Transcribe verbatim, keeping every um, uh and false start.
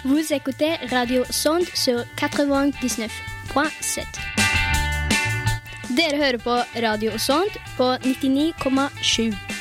Vous écoutez Radio Sond sur quatre-vingt-dix-neuf point sept. Dere hører på Radio Sond på nittini komma sju.